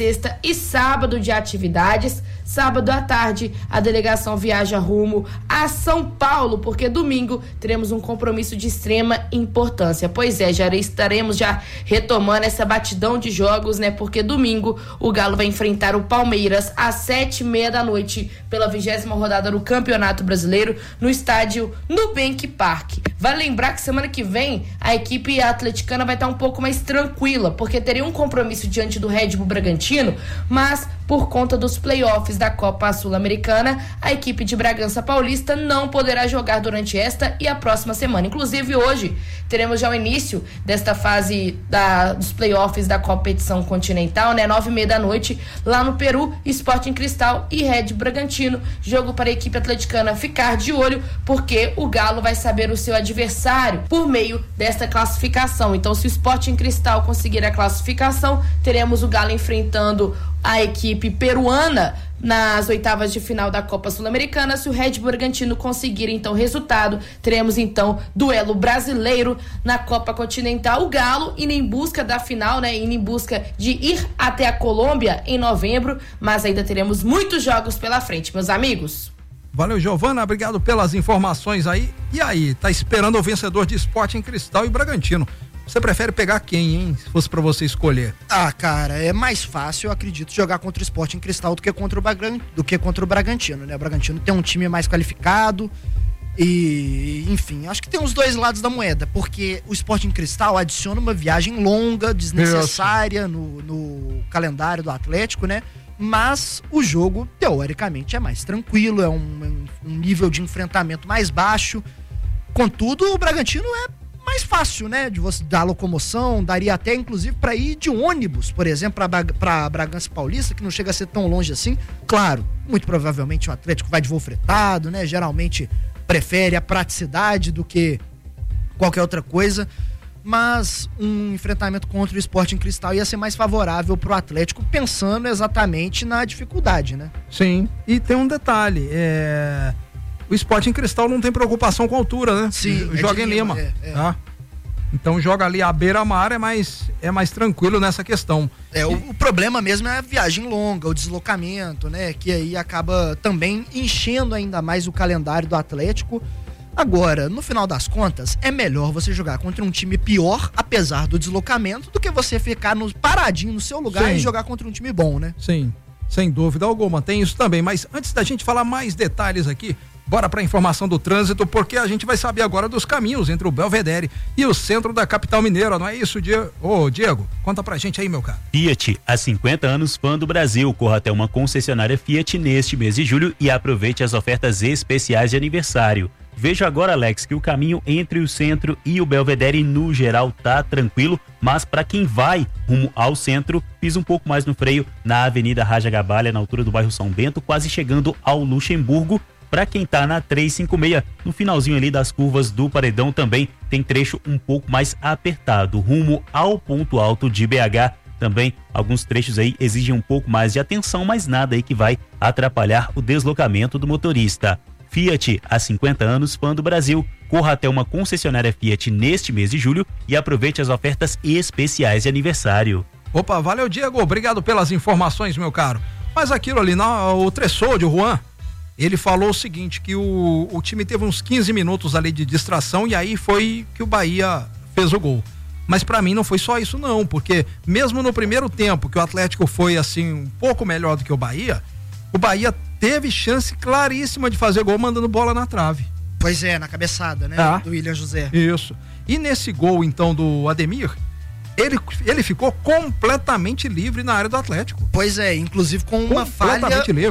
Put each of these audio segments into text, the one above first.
sexta e sábado de atividades. Sábado à tarde, a delegação viaja rumo a São Paulo, porque domingo teremos um compromisso de extrema importância. Pois é, já estaremos retomando essa batidão de jogos, né? Porque domingo o Galo vai enfrentar o Palmeiras às 7h30 pela 20ª rodada do Campeonato Brasileiro no estádio Nubank Park. Vale lembrar que semana que vem a equipe atleticana vai estar um pouco mais tranquila, porque teria um compromisso diante do Red Bull Bragantino, mas por conta dos playoffs da Copa Sul-Americana, a equipe de Bragança Paulista não poderá jogar durante esta e a próxima semana. Inclusive hoje teremos já o início desta fase dos playoffs da competição continental, né? 9h30 lá no Peru, Sporting Cristal e Red Bragantino. Jogo para a equipe atleticana ficar de olho, porque o Galo vai saber o seu adversário por meio desta classificação. Então, se o Sporting Cristal conseguir a classificação, teremos o Galo enfrentando a equipe peruana nas oitavas de final da Copa Sul-Americana. Se o Red Bragantino conseguir então resultado, teremos então duelo brasileiro na Copa Continental. O Galo indo em busca da final, né? Indo em busca de ir até a Colômbia em novembro, mas ainda teremos muitos jogos pela frente, meus amigos. Valeu, Giovana, obrigado pelas informações aí. E aí, tá esperando o vencedor de Sporting Cristal e Bragantino. Você prefere pegar quem, hein? Se fosse pra você escolher. Ah, cara, é mais fácil, eu acredito, jogar contra o Sporting Cristal do que contra o Bragantino, né? O Bragantino tem um time mais qualificado e, enfim, acho que tem os dois lados da moeda, porque o Sporting Cristal adiciona uma viagem longa, desnecessária no calendário do Atlético, né? Mas o jogo, teoricamente, é mais tranquilo, é um nível de enfrentamento mais baixo. Contudo, o Bragantino é mais fácil, né, de você dar locomoção, daria até inclusive para ir de ônibus, por exemplo, para Bragança Paulista, que não chega a ser tão longe assim. Claro, muito provavelmente o Atlético vai de voo fretado, né, geralmente prefere a praticidade do que qualquer outra coisa, mas um enfrentamento contra o Sporting Cristal ia ser mais favorável pro Atlético, pensando exatamente na dificuldade, né? Sim, e tem um detalhe, o Sporting Cristal não tem preocupação com a altura, né? Sim. Joga em Lima. Tá? Então joga ali à beira-mar, é mais tranquilo nessa questão. O problema mesmo é a viagem longa, o deslocamento, né? Que aí acaba também enchendo ainda mais o calendário do Atlético. Agora, no final das contas, é melhor você jogar contra um time pior, apesar do deslocamento, do que você ficar paradinho no seu lugar. Sim. E jogar contra um time bom, né? Sim, sem dúvida alguma, tem isso também. Mas antes da gente falar mais detalhes aqui, bora para a informação do trânsito, porque a gente vai saber agora dos caminhos entre o Belvedere e o centro da capital mineira, não é isso, Diego? Ô, Diego, conta pra gente aí, meu cara. Fiat, há 50 anos fã do Brasil. Corra até uma concessionária Fiat neste mês de julho e aproveite as ofertas especiais de aniversário. Veja agora, Alex, que o caminho entre o centro e o Belvedere no geral tá tranquilo, mas para quem vai rumo ao centro, pisa um pouco mais no freio na Avenida Raja Gabalha, na altura do bairro São Bento, quase chegando ao Luxemburgo. Para quem tá na 356, no finalzinho ali das curvas do Paredão, também tem trecho um pouco mais apertado, rumo ao ponto alto de BH. Também alguns trechos aí exigem um pouco mais de atenção, mas nada aí que vai atrapalhar o deslocamento do motorista. Fiat, há 50 anos, fã do Brasil. Corra até uma concessionária Fiat neste mês de julho e aproveite as ofertas especiais de aniversário. Opa, valeu, Diego, obrigado pelas informações, meu caro. Mas aquilo ali, o Tressoldi, o Juan, ele falou o seguinte, que o time teve uns 15 minutos ali de distração e aí foi que o Bahia fez o gol. Mas pra mim não foi só isso não, porque mesmo no primeiro tempo que o Atlético foi assim um pouco melhor do que o Bahia teve chance claríssima de fazer gol mandando bola na trave. Pois é, na cabeçada, né? Do William José. Isso. E nesse gol então do Ademir, ele ficou completamente livre na área do Atlético. Pois é, inclusive com uma falha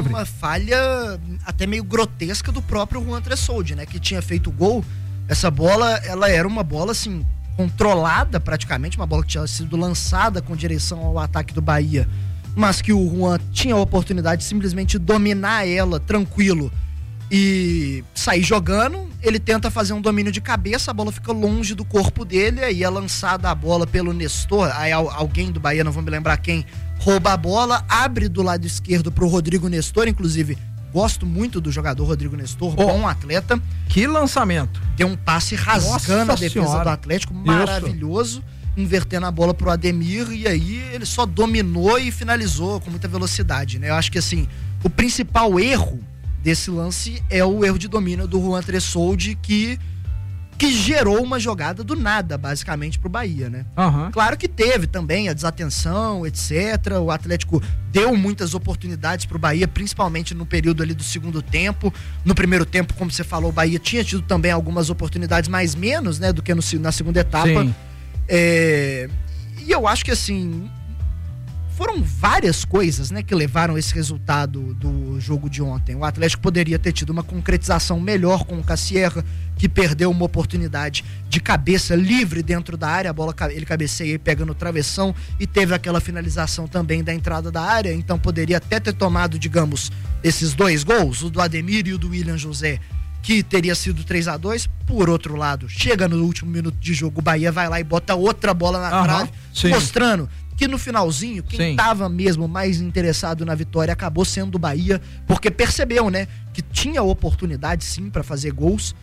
até meio grotesca do próprio Juan Tressoldi, né? Que tinha feito o gol. Essa bola, ela era uma bola assim, controlada praticamente, uma bola que tinha sido lançada com direção ao ataque do Bahia, mas que o Juan tinha a oportunidade de simplesmente dominar ela tranquilo e sair jogando. Ele tenta fazer um domínio de cabeça, a bola fica longe do corpo dele, aí é lançada a bola pelo Nestor, aí alguém do Bahia, não vou me lembrar quem, rouba a bola, abre do lado esquerdo pro Rodrigo Nestor, inclusive gosto muito do jogador Rodrigo Nestor, bom atleta. Que lançamento! Deu um passe rasgando a defesa do Atlético, maravilhoso. invertendo a bola pro Ademir, e aí ele só dominou e finalizou com muita velocidade, né? Eu acho que assim, o principal erro desse lance é o erro de domínio do Juan Tressoldi, que gerou uma jogada do nada, basicamente, pro Bahia, né? Claro que teve também a desatenção, etc. O Atlético deu muitas oportunidades pro Bahia, principalmente no período ali do segundo tempo. No primeiro tempo, como você falou, o Bahia tinha tido também algumas oportunidades, mais menos, né, do que na segunda etapa. Sim. E eu acho que, assim, foram várias coisas, né, que levaram esse resultado do jogo de ontem. O Atlético poderia ter tido uma concretização melhor com o Cassierra, que perdeu uma oportunidade de cabeça livre dentro da área, a bola ele cabeceia e pega no travessão, e teve aquela finalização também da entrada da área, então poderia até ter tomado, digamos, esses 2 gols, o do Ademir e o do William José, que teria sido 3-2. Por outro lado, chega no último minuto de jogo, o Bahia vai lá e bota outra bola na trave, mostrando que no finalzinho, quem estava mesmo mais interessado na vitória acabou sendo o Bahia, porque percebeu, né, que tinha oportunidade sim para fazer gols.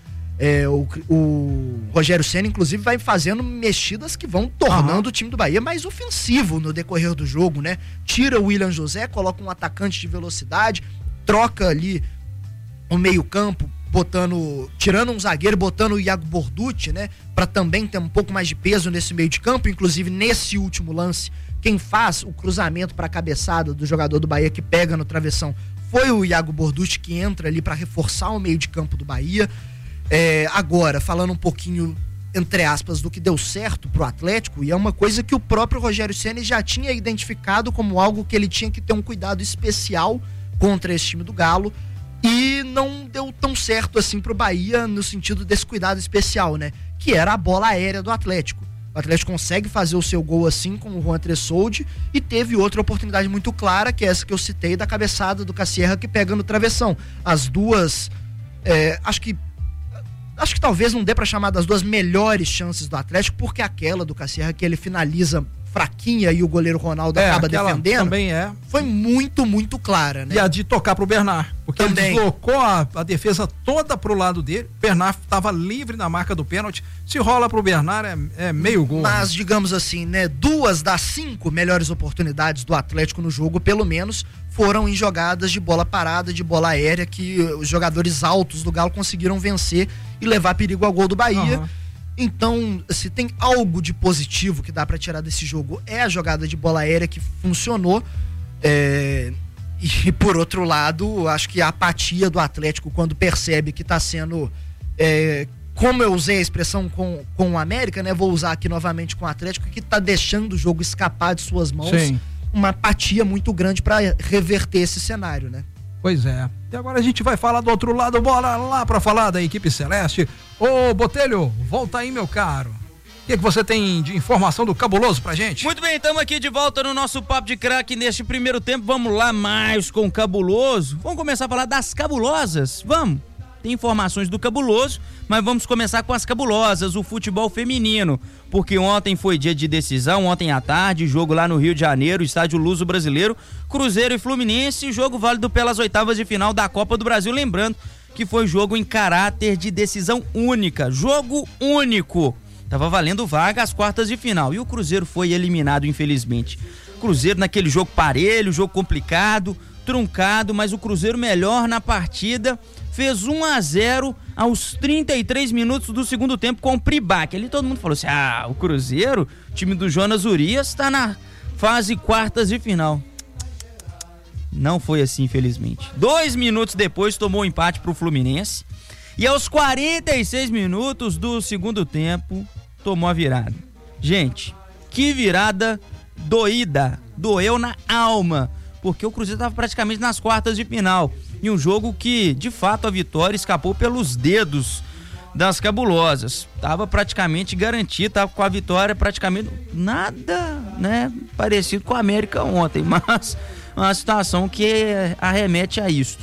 O Rogério Ceni, inclusive, vai fazendo mexidas que vão tornando o time do Bahia mais ofensivo no decorrer do jogo, né? Tira o William José, coloca um atacante de velocidade, troca ali o meio-campo, tirando um zagueiro, botando o Iago Borducci, né? Pra também ter um pouco mais de peso nesse meio de campo. Inclusive, nesse último lance, quem faz o cruzamento para a cabeçada do jogador do Bahia que pega no travessão foi o Iago Borducci, que entra ali para reforçar o meio de campo do Bahia. Agora, falando um pouquinho, entre aspas, do que deu certo pro Atlético, e é uma coisa que o próprio Rogério Ceni já tinha identificado como algo que ele tinha que ter um cuidado especial contra esse time do Galo, e não deu tão certo assim pro Bahia no sentido desse cuidado especial, né? Que era a bola aérea do Atlético. O Atlético consegue fazer o seu gol assim com o Juan Tressoldi, e teve outra oportunidade muito clara, que é essa que eu citei, da cabeçada do Cassierra que pega no travessão. As duas, acho que talvez não dê pra chamar das 2 melhores chances do Atlético, porque aquela do Cassierra que ele finaliza fraquinha e o goleiro Ronaldo acaba defendendo, também foi muito, muito clara, né? E a de tocar pro Bernard, porque também ele deslocou a defesa toda pro lado dele, o Bernard estava livre na marca do pênalti, se rola pro Bernard é meio gol. Mas, digamos assim, né, 2 das 5 melhores oportunidades do Atlético no jogo, pelo menos, foram em jogadas de bola parada, de bola aérea, que os jogadores altos do Galo conseguiram vencer e levar perigo ao gol do Bahia. Então, se tem algo de positivo que dá pra tirar desse jogo, é a jogada de bola aérea que funcionou. E por outro lado, acho que a apatia do Atlético quando percebe que tá sendo, como eu usei a expressão com o América, né? Vou usar aqui novamente com o Atlético, que tá deixando o jogo escapar de suas mãos. Sim. Uma apatia muito grande para reverter esse cenário, né? Pois é. E agora a gente vai falar do outro lado, bora lá para falar da equipe celeste. Ô Botelho, volta aí, meu caro. O que você tem de informação do Cabuloso pra gente? Muito bem, estamos aqui de volta no nosso Papo de Craque neste primeiro tempo. Vamos lá mais com o Cabuloso. Vamos começar a falar das cabulosas? Vamos. Tem informações do Cabuloso, mas vamos começar com as cabulosas, o futebol feminino, porque ontem foi dia de decisão, ontem à tarde, jogo lá no Rio de Janeiro, estádio Luso Brasileiro, Cruzeiro e Fluminense, jogo válido pelas oitavas de final da Copa do Brasil, lembrando que foi jogo em caráter de decisão única, jogo único, tava valendo vaga às quartas de final, e o Cruzeiro foi eliminado, infelizmente. Cruzeiro naquele jogo parelho, jogo complicado, truncado, mas o Cruzeiro melhor na partida, fez 1-0 aos 33 minutos do segundo tempo com o Pribac. Ali todo mundo falou assim, o Cruzeiro, time do Jonas Urias, tá na fase quartas de final. Não foi assim, infelizmente. 2 minutos depois tomou o empate pro Fluminense e aos 46 minutos do segundo tempo tomou a virada. Gente, que virada doída, doeu na alma, porque o Cruzeiro estava praticamente nas quartas de final, em um jogo que, de fato, a vitória escapou pelos dedos das cabulosas, estava praticamente garantido, estava com a vitória praticamente nada, né, parecido com a América ontem, mas uma situação que remete a isto,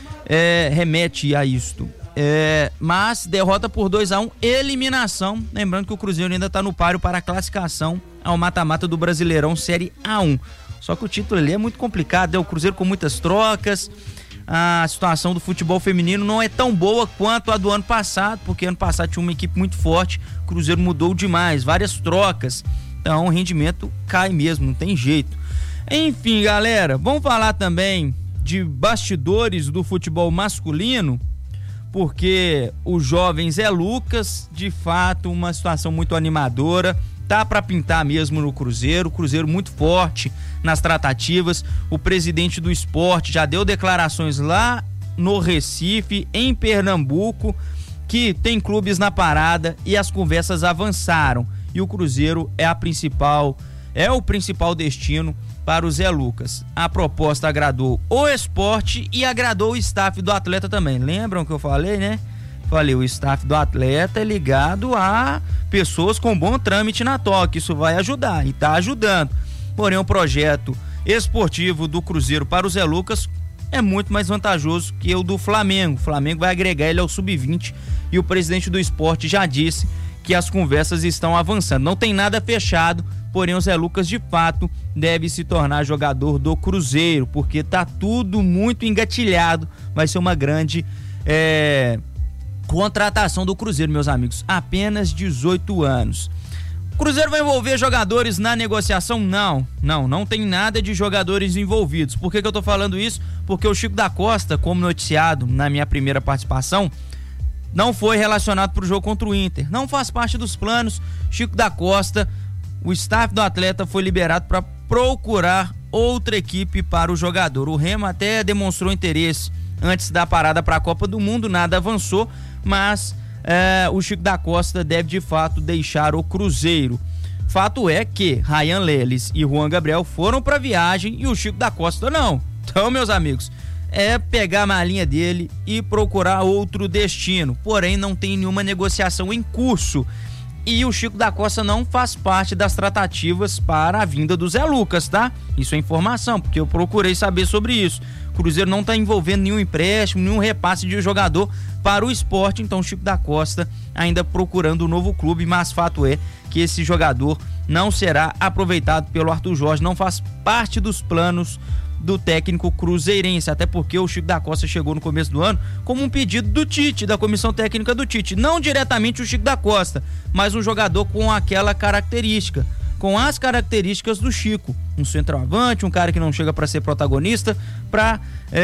mas derrota por 2-1, eliminação, lembrando que o Cruzeiro ainda está no páreo para a classificação ao mata-mata do Brasileirão Série A1. Só que o título ali é muito complicado, o Cruzeiro com muitas trocas, a situação do futebol feminino não é tão boa quanto a do ano passado, porque ano passado tinha uma equipe muito forte, o Cruzeiro mudou demais, várias trocas, Então o rendimento cai mesmo, não tem jeito. Enfim, galera, vamos falar também de bastidores do futebol masculino, porque o jovem Zé Lucas, de fato, uma situação muito animadora, tá para pintar mesmo no Cruzeiro, o Cruzeiro muito forte nas tratativas. O presidente do esporte já deu declarações lá no Recife, em Pernambuco, que tem clubes na parada e as conversas avançaram. E o Cruzeiro é o principal destino para o Zé Lucas. A proposta agradou o esporte e agradou o staff do atleta também. Lembram que eu falei, né? Falei, o staff do atleta é ligado a pessoas com bom trâmite na toca. Isso vai ajudar e tá ajudando. Porém, o projeto esportivo do Cruzeiro para o Zé Lucas é muito mais vantajoso que o do Flamengo. O Flamengo vai agregar ele ao sub-20 e o presidente do esporte já disse que as conversas estão avançando. Não tem nada fechado, porém o Zé Lucas de fato deve se tornar jogador do Cruzeiro, porque tá tudo muito engatilhado. Vai ser uma grande contratação do Cruzeiro, meus amigos. Apenas 18 anos. O Cruzeiro vai envolver jogadores na negociação? Não tem nada de jogadores envolvidos. Por que eu tô falando isso? Porque o Chico da Costa, como noticiado na minha primeira participação, não foi relacionado para o jogo contra o Inter. Não faz parte dos planos. Chico da Costa, o staff do atleta foi liberado para procurar outra equipe para o jogador. O Remo até demonstrou interesse antes da parada para a Copa do Mundo, nada avançou, mas o Chico da Costa deve de fato deixar o Cruzeiro. Fato é que Ryan Leles e Juan Gabriel foram para viagem e o Chico da Costa não. Então, meus amigos, é pegar a malinha dele e procurar outro destino. Porém, não tem nenhuma negociação em curso. E o Chico da Costa não faz parte das tratativas para a vinda do Zé Lucas, tá? Isso é informação, porque eu procurei saber sobre isso. O Cruzeiro não está envolvendo nenhum empréstimo, nenhum repasse de jogador para o esporte. Então, o Chico da Costa ainda procurando um novo clube, mas fato é que esse jogador não será aproveitado pelo Arthur Jorge, não faz parte dos planos do técnico cruzeirense, até porque o Chico da Costa chegou no começo do ano como um pedido do Tite, da comissão técnica do Tite, não diretamente o Chico da Costa, mas um jogador com aquela característica, com as características do Chico, um centroavante, um cara que não chega para ser protagonista, para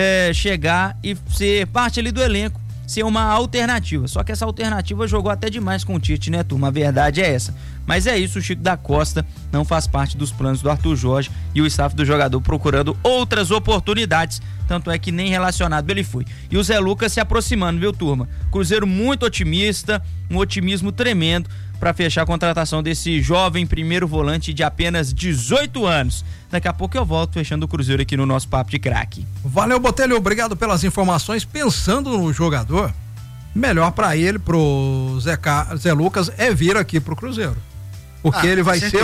chegar e ser parte ali do elenco, ser uma alternativa. Só que essa alternativa jogou até demais com o Tite, né, turma? A verdade é essa. Mas é isso, o Chico da Costa não faz parte dos planos do Arthur Jorge e o staff do jogador procurando outras oportunidades, tanto é que nem relacionado ele foi. E o Zé Lucas se aproximando, viu, turma? Cruzeiro muito otimista, um otimismo tremendo para fechar a contratação desse jovem primeiro volante de apenas 18 anos. Daqui a pouco eu volto fechando o Cruzeiro aqui no nosso Papo de Craque. Valeu, Botelho, obrigado pelas informações. Pensando no jogador, melhor para ele, pro Zé Lucas, é vir aqui pro Cruzeiro. Porque ele vai ser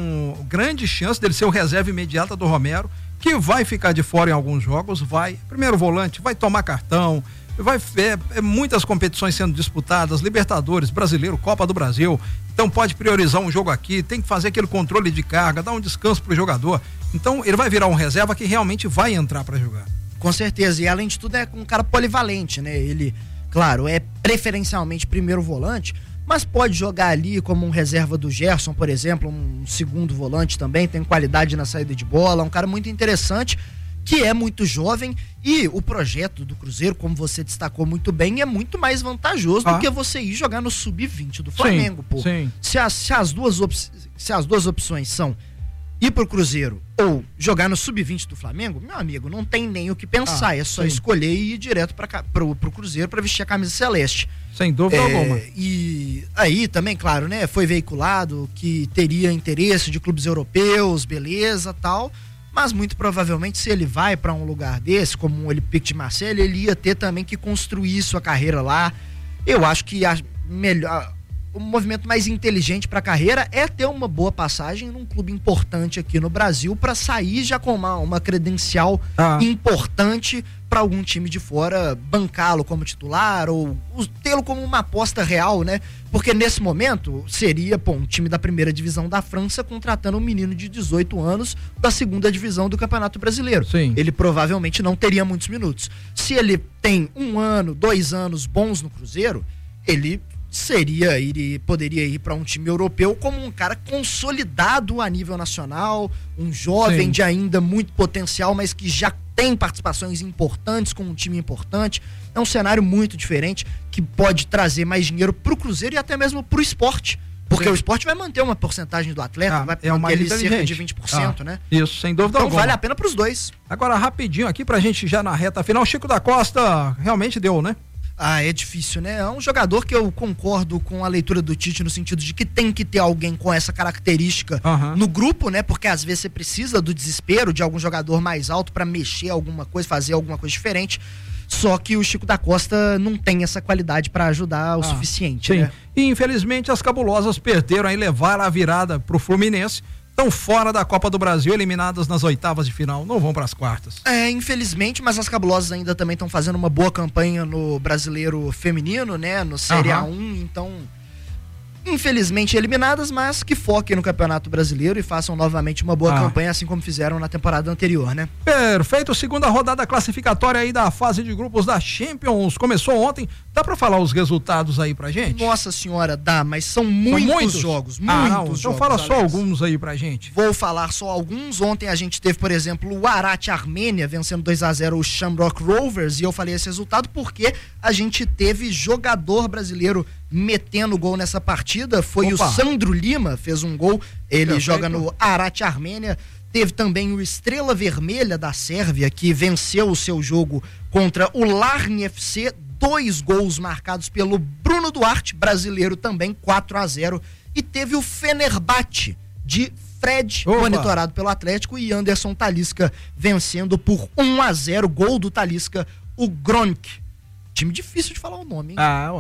grande chance dele ser o reserva imediata do Romero, que vai ficar de fora em alguns jogos, primeiro volante, vai tomar cartão, vai muitas competições sendo disputadas, Libertadores, Brasileiro, Copa do Brasil, então pode priorizar um jogo aqui, tem que fazer aquele controle de carga, dar um descanso pro jogador, então ele vai virar um reserva que realmente vai entrar para jogar. Com certeza, e além de tudo é um cara polivalente, né? Ele, claro, é preferencialmente primeiro volante, mas pode jogar ali como um reserva do Gerson, por exemplo, um segundo volante também, tem qualidade na saída de bola, um cara muito interessante, que é muito jovem, e o projeto do Cruzeiro, como você destacou muito bem, é muito mais vantajoso do que você ir jogar no sub-20 do Flamengo, pô. Sim. Se as duas opções são ir pro Cruzeiro ou jogar no sub-20 do Flamengo, meu amigo, não tem nem o que pensar, é só escolher e ir direto pro Cruzeiro para vestir a camisa celeste. Sem dúvida alguma. E aí também, claro, né, foi veiculado que teria interesse de clubes europeus, beleza, tal, mas muito provavelmente se ele vai para um lugar desse, como o Olympique de Marseille, ele ia ter também que construir sua carreira lá. Eu acho que o movimento mais inteligente para a carreira é ter uma boa passagem num clube importante aqui no Brasil para sair já com uma credencial importante para algum time de fora bancá-lo como titular ou tê-lo como uma aposta real, né? Porque nesse momento seria, um time da primeira divisão da França contratando um menino de 18 anos da segunda divisão do Campeonato Brasileiro. Sim. Ele provavelmente não teria muitos minutos. Se ele tem 1 ano, 2 anos bons no Cruzeiro, ele poderia ir para um time europeu como um cara consolidado a nível nacional, um jovem de ainda muito potencial, mas que já tem participações importantes com um time importante. É um cenário muito diferente que pode trazer mais dinheiro pro Cruzeiro e até mesmo pro esporte. Porque o esporte vai manter uma porcentagem do atleta, vai manter ele cerca de 20%, né? Isso, sem dúvida alguma. Então vale a pena pros dois. Agora, rapidinho aqui pra gente já na reta final, Chico da Costa realmente deu, né? É difícil, né? É um jogador que eu concordo com a leitura do Tite no sentido de que tem que ter alguém com essa característica no grupo, né? Porque às vezes você precisa do desespero de algum jogador mais alto pra mexer alguma coisa, fazer alguma coisa diferente. Só que o Chico da Costa não tem essa qualidade pra ajudar o suficiente, né? E infelizmente as cabulosas perderam aí, levaram a virada pro Fluminense. Estão fora da Copa do Brasil, eliminadas nas oitavas de final, não vão para as quartas. Infelizmente, mas as cabulosas ainda também estão fazendo uma boa campanha no Brasileiro Feminino, né? No Série A1, então infelizmente eliminadas, mas que foquem no Campeonato Brasileiro e façam novamente uma boa campanha, assim como fizeram na temporada anterior, né? Perfeito, segunda rodada classificatória aí da fase de grupos da Champions, começou ontem, dá pra falar os resultados aí pra gente? Nossa senhora, dá, mas são muitos jogos, muitos jogos. Então fala só alguns aí pra gente. Vou falar só alguns. Ontem a gente teve, por exemplo, o Arat Armênia vencendo 2-0 o Shamrock Rovers, e eu falei esse resultado porque a gente teve jogador brasileiro metendo gol nessa partida. Foi o Sandro Lima, fez um gol, ele joga no Arat Armênia. Teve também o Estrela Vermelha da Sérvia, que venceu o seu jogo contra o Larni FC, 2 gols marcados pelo Bruno Duarte, brasileiro também, 4-0. E teve o Fenerbahçe de Fred, monitorado pelo Atlético, e Anderson Talisca vencendo por 1-0, gol do Talisca, o Gronk. Time difícil de falar o nome, hein?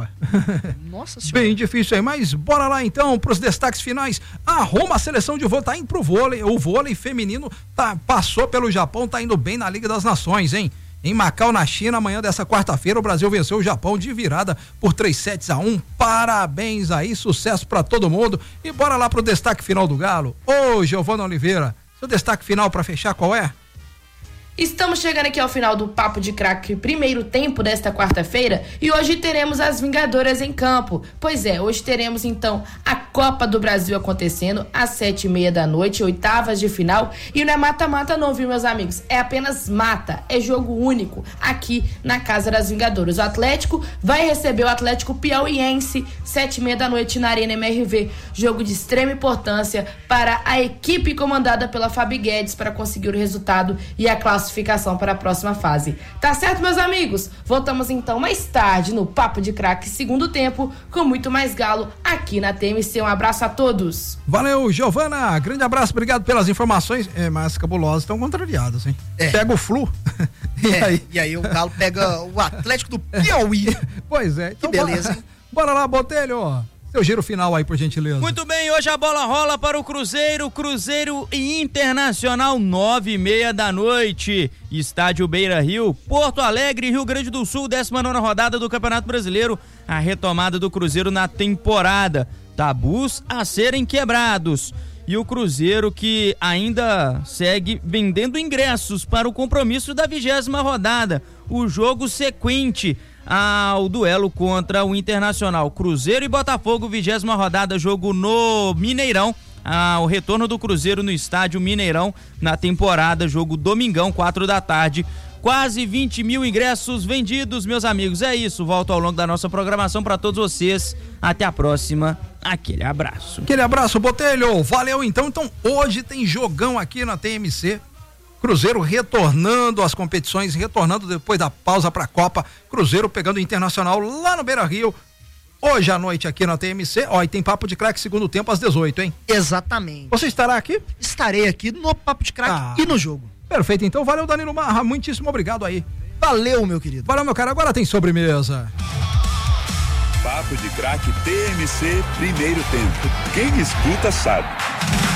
Nossa senhora. Bem difícil aí, mas bora lá então pros destaques finais. A Roma, a seleção de vôlei, tá indo pro vôlei, o vôlei feminino passou pelo Japão, tá indo bem na Liga das Nações, hein? Em Macau, na China, amanhã dessa quarta-feira, o Brasil venceu o Japão de virada por 3-1. Parabéns aí, sucesso pra todo mundo. E bora lá pro destaque final do Galo. Ô, Giovana Oliveira, seu destaque final pra fechar qual é? Estamos chegando aqui ao final do Papo de Craque primeiro tempo desta quarta-feira e hoje teremos as Vingadoras em campo. Pois é, hoje teremos então a Copa do Brasil acontecendo às 7:30 da noite, oitavas de final, e não é mata-mata não, viu, meus amigos? É apenas mata, é jogo único aqui na Casa das Vingadoras. O Atlético vai receber o Atlético Piauiense 7:30 da noite na Arena MRV. Jogo de extrema importância para a equipe comandada pela Fabi Guedes para conseguir o resultado e a classificação para a próxima fase. Tá certo, meus amigos? Voltamos então mais tarde no Papo de Craque segundo tempo com muito mais Galo aqui na TMC. Um abraço a todos. Valeu, Giovana. Grande abraço, obrigado pelas informações. Mas cabulosas estão contrariadas, hein? Pega o Flu. E aí o Galo pega o Atlético do Piauí. Pois é. Então que beleza, hein? Bora lá, Botelho. Seu giro final aí, por gentileza. Muito bem, hoje a bola rola para o Cruzeiro e Internacional, 9:30 da noite. Estádio Beira-Rio, Porto Alegre, Rio Grande do Sul, 19ª rodada do Campeonato Brasileiro. A retomada do Cruzeiro na temporada. Tabus a serem quebrados. E o Cruzeiro que ainda segue vendendo ingressos para o compromisso da 20ª rodada. O jogo sequente ao duelo contra o Internacional. Cruzeiro e Botafogo, 20ª rodada, jogo no Mineirão. O retorno do Cruzeiro no estádio Mineirão na temporada, jogo domingão, 4 da tarde. Quase 20 mil ingressos vendidos, meus amigos. É isso, volto ao longo da nossa programação para todos vocês. Até a próxima. Aquele abraço. Aquele abraço, Botelho. Valeu então. Então hoje tem jogão aqui na TMC. Cruzeiro retornando às competições, retornando depois da pausa para a Copa. Cruzeiro pegando o Internacional lá no Beira-Rio. Hoje à noite aqui na TMC. E tem Papo de Craque segundo tempo às 18, hein? Exatamente. Você estará aqui? Estarei aqui no Papo de Craque e no jogo. Perfeito, então valeu, Danilo Marra, muitíssimo obrigado aí. Valeu, meu querido. Valeu, meu cara, agora tem sobremesa. Papo de Craque TMC primeiro tempo. Quem escuta sabe.